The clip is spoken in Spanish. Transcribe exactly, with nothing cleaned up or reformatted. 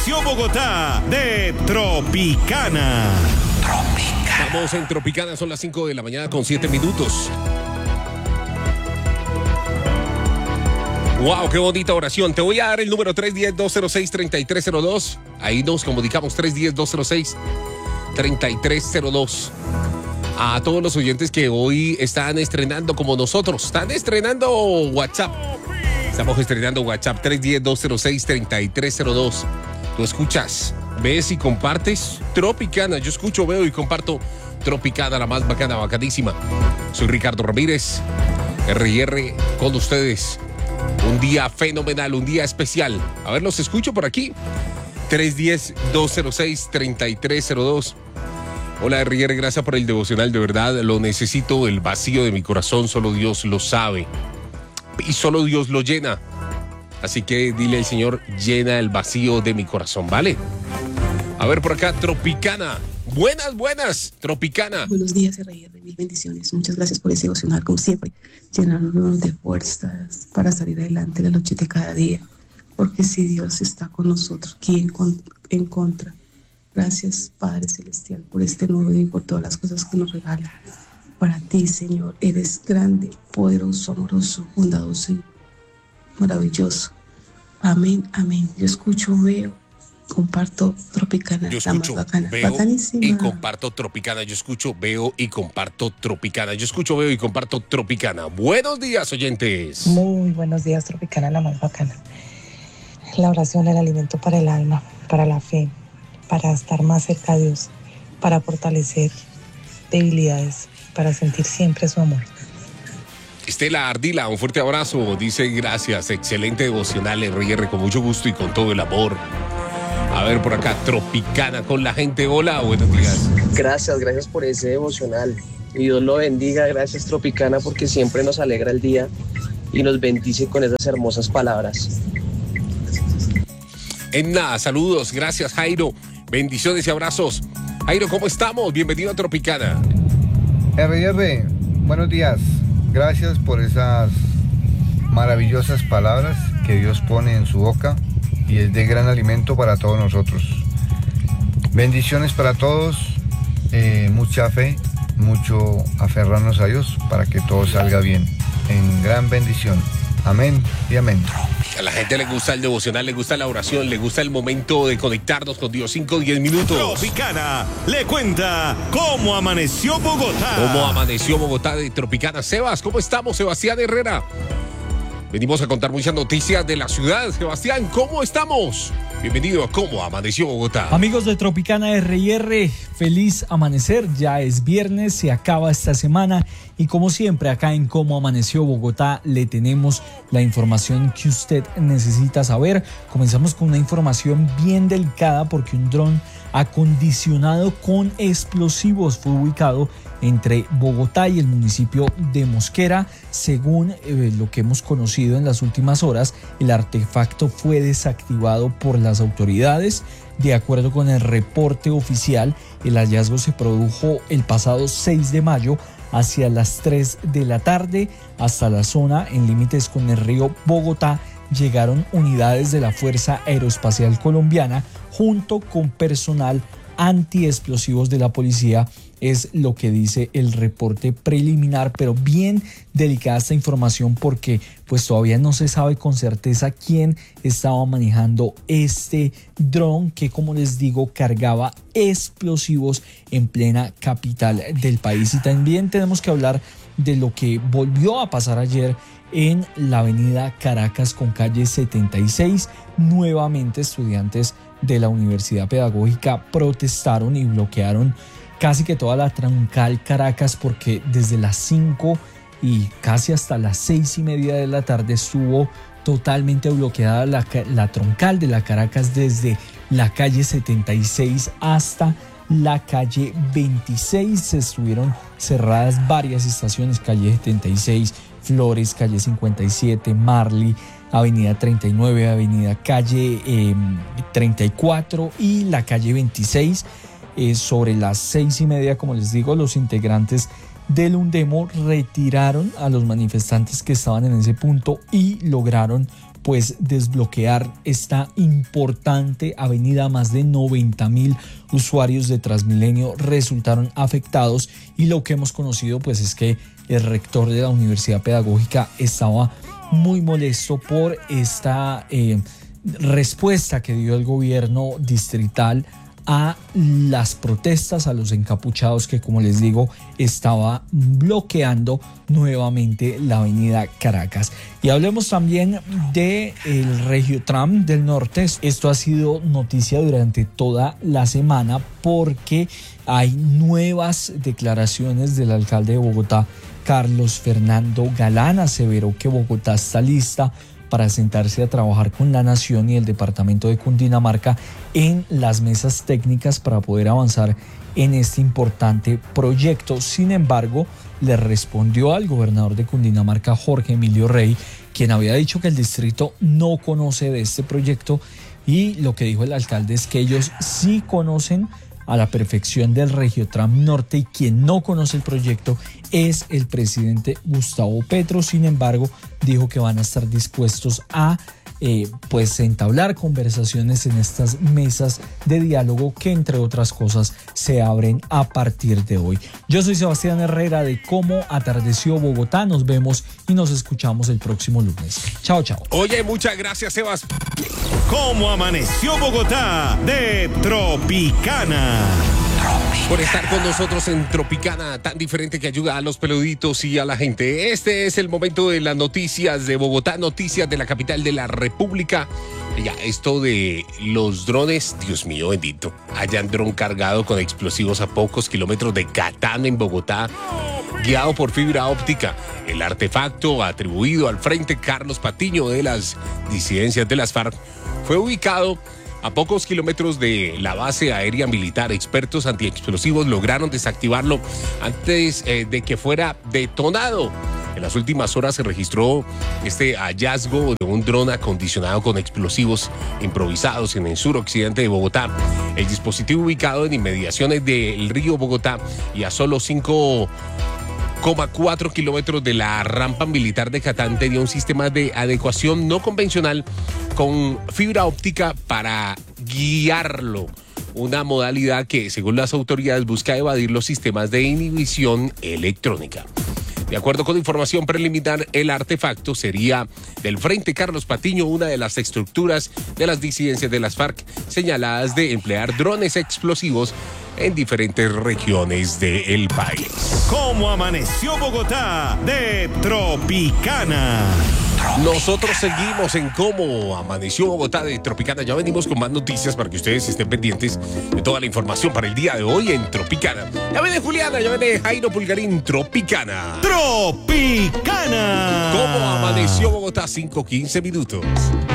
Bogotá de Tropicana. Tropicana. Estamos en Tropicana, son las cinco de la mañana con siete minutos. Wow, qué bonita oración. Te voy a dar el número tres uno cero, dos cero seis, tres tres cero dos. Ahí nos comunicamos, tres uno cero, dos cero seis, tres tres cero dos. A todos los oyentes que hoy están estrenando como nosotros, están estrenando WhatsApp. Estamos estrenando WhatsApp, tres uno cero, dos cero seis, tres tres cero dos. Tú escuchas, ves y compartes Tropicana. Yo escucho, veo y comparto Tropicana, la más bacana, bacanísima. Soy Ricardo Ramírez, R y R con ustedes. Un día fenomenal, un día especial. A ver, los escucho por aquí. tres uno cero, dos cero seis, tres tres cero dos. Hola, R y R, gracias por el devocional. De verdad, lo necesito. El vacío de mi corazón, solo Dios lo sabe. Y solo Dios lo llena. Así que dile al Señor, llena el vacío de mi corazón, ¿vale? A ver, por acá, Tropicana. Buenas, buenas, Tropicana. Buenos días, R y R, mil bendiciones. Muchas gracias por ese devocional, como siempre. Llenarnos de fuerzas para salir adelante la lucha de cada día. Porque si Dios está con nosotros, ¿quién con, en contra? Gracias, Padre Celestial, por este nuevo día y por todas las cosas que nos regala. Para ti, Señor, eres grande, poderoso, amoroso, bondadoso y maravilloso. Amén, amén. Yo escucho, veo, comparto Tropicana. Yo escucho, la más bacana, veo bacanísima. Y comparto Tropicana. Yo escucho, veo y comparto Tropicana. Yo escucho, veo y comparto Tropicana. Buenos días, oyentes. Muy buenos días, Tropicana, la más bacana. La oración, el alimento para el alma, para la fe, para estar más cerca de Dios, para fortalecer debilidades, para sentir siempre su amor. Estela Ardila, un fuerte abrazo. Dice gracias, excelente devocional, R y R, con mucho gusto y con todo el amor. A ver, por acá, Tropicana con la gente. Hola, buenos días. Gracias, gracias por ese devocional. Y Dios lo bendiga. Gracias, Tropicana, porque siempre nos alegra el día y nos bendice con esas hermosas palabras. En nada, saludos. Gracias, Jairo. Bendiciones y abrazos. Jairo, ¿cómo estamos? Bienvenido a Tropicana. R y R, buenos días. Gracias por esas maravillosas palabras que Dios pone en su boca y es de gran alimento para todos nosotros. Bendiciones para todos, eh, mucha fe, mucho aferrarnos a Dios para que todo salga bien. En gran bendición. Amén y amén. A la gente le gusta el devocional, le gusta la oración, le gusta el momento de conectarnos con Dios. cinco, diez minutos. Tropicana le cuenta cómo amaneció Bogotá. Cómo amaneció Bogotá de Tropicana. Sebas, ¿cómo estamos? Sebastián Herrera. Venimos a contar muchas noticias de la ciudad. Sebastián, ¿cómo estamos? Bienvenido a Cómo Amaneció Bogotá. Amigos de Tropicana R y R, feliz amanecer. Ya es viernes, se acaba esta semana y como siempre acá en Cómo Amaneció Bogotá le tenemos la información que usted necesita saber. Comenzamos con una información bien delicada porque un dron acondicionado con explosivos fue ubicado entre Bogotá y el municipio de Mosquera. Según eh, lo que hemos conocido en las últimas horas, el artefacto fue desactivado por las autoridades. De acuerdo con el reporte oficial, el hallazgo se produjo el pasado seis de mayo hacia las tres de la tarde. Hasta la zona, en límites con el río Bogotá, llegaron unidades de la Fuerza Aeroespacial Colombiana junto con personal antiexplosivos de la policía, es lo que dice el reporte preliminar, pero bien delicada esta información porque pues todavía no se sabe con certeza quién estaba manejando este dron que, como les digo, cargaba explosivos en plena capital del país. Y también tenemos que hablar de lo que volvió a pasar ayer en la avenida Caracas con calle setenta y seis. Nuevamente estudiantes de la Universidad Pedagógica protestaron y bloquearon casi que toda la troncal Caracas porque desde las cinco y casi hasta las seis y media de la tarde estuvo totalmente bloqueada la, la troncal de la Caracas desde la calle setenta y seis hasta la calle veintiséis. Estuvieron cerradas varias estaciones, calle setenta y seis, Flores, calle cincuenta y siete, Marley, avenida treinta y nueve, avenida calle eh, treinta y cuatro y la calle veintiséis. Eh, sobre las seis y media, como les digo, los integrantes del UNDEMO retiraron a los manifestantes que estaban en ese punto y lograron pues desbloquear esta importante avenida. Más de noventa mil usuarios de Transmilenio resultaron afectados, y lo que hemos conocido pues es que el rector de la Universidad Pedagógica estaba muy molesto por esta eh, respuesta que dio el gobierno distrital a las protestas, a los encapuchados que, como les digo, estaba bloqueando nuevamente la avenida Caracas. Y hablemos también del Regiotram del Norte. Esto ha sido noticia durante toda la semana porque hay nuevas declaraciones del alcalde de Bogotá, Carlos Fernando Galán. Aseveró que Bogotá está lista para sentarse a trabajar con la Nación y el departamento de Cundinamarca en las mesas técnicas para poder avanzar en este importante proyecto. Sin embargo, le respondió al gobernador de Cundinamarca, Jorge Emilio Rey, quien había dicho que el distrito no conoce de este proyecto, y lo que dijo el alcalde es que ellos sí conocen a la perfección del Regiotram Norte, y quien no conoce el proyecto es el presidente Gustavo Petro. Sin embargo, dijo que van a estar dispuestos a eh, pues entablar conversaciones en estas mesas de diálogo que, entre otras cosas, se abren a partir de hoy. Yo soy Sebastián Herrera de Cómo Atardeció Bogotá. Nos vemos y nos escuchamos el próximo lunes. Chao, chao. Oye, muchas gracias, Sebas. ¿Cómo amaneció Bogotá? De Tropicana. Por estar con nosotros en Tropicana, tan diferente que ayuda a los peluditos y a la gente. Este es el momento de las noticias de Bogotá, noticias de la capital de la República. Ya, esto de los drones, Dios mío bendito. Hayan dron cargado con explosivos a pocos kilómetros de Catán, en Bogotá, guiado por fibra óptica. El artefacto, atribuido al Frente Carlos Patiño de las disidencias de las FARC, fue ubicado a pocos kilómetros de la base aérea militar. Expertos antiexplosivos lograron desactivarlo antes eh, de que fuera detonado. En las últimas horas se registró este hallazgo de un dron acondicionado con explosivos improvisados en el suroccidente de Bogotá. El dispositivo, ubicado en inmediaciones del río Bogotá y a solo cinco coma cuatro kilómetros de la rampa militar de Catán, tenía un sistema de adecuación no convencional con fibra óptica para guiarlo, una modalidad que, según las autoridades, busca evadir los sistemas de inhibición electrónica. De acuerdo con información preliminar, el artefacto sería del Frente Carlos Patiño, una de las estructuras de las disidencias de las FARC señaladas de emplear drones explosivos en diferentes regiones del país. ¿Cómo amaneció Bogotá? De Tropicana. Nosotros seguimos en Cómo Amaneció Bogotá de Tropicana. Ya venimos con más noticias para que ustedes estén pendientes de toda la información para el día de hoy en Tropicana. Ya viene Juliana, ya viene Jairo Pulgarín. Tropicana. Tropicana. Cómo Amaneció Bogotá, cinco quince minutos.